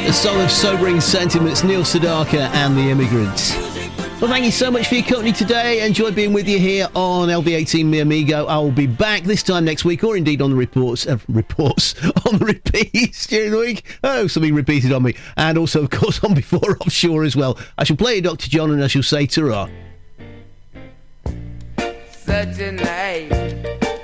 The song of sobering sentiments, Neil Sedaka and the Immigrants. Well, thank you so much for your company today. Enjoyed being with you here on LB18 Mi Amigo. I will be back this time next week, or indeed on the reports on the repeats during the week. Oh, something repeated on me. And also, of course, on Before Offshore as well. I shall play you Dr. John and I shall say ta-ra. Such a night.